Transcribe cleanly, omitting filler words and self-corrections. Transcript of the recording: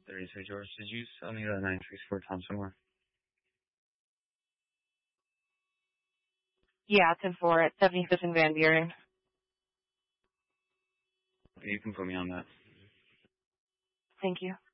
36 George. Did you sell me the 964 Thompson one? Yeah, 10-4 at 75th and Van Buren. You can put me on that. Thank you.